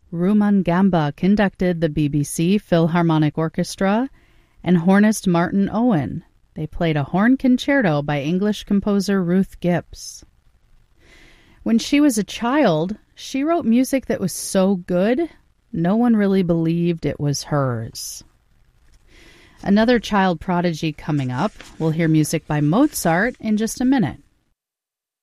Rumangamba conducted the BBC Philharmonic Orchestra, and hornist Martin Owen. They played a horn concerto by English composer Ruth Gibbs. When she was a child, she wrote music that was so good, no one really believed it was hers. Another child prodigy coming up. We'll hear music by Mozart in just a minute.